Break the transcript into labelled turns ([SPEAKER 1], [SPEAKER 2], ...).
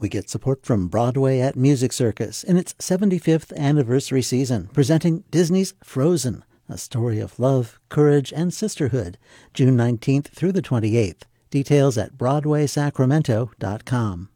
[SPEAKER 1] We get support from Broadway at Music Circus in its 75th anniversary season, presenting Disney's Frozen, a story of love, courage, and sisterhood, June 19th through the 28th. Details at BroadwaySacramento.com.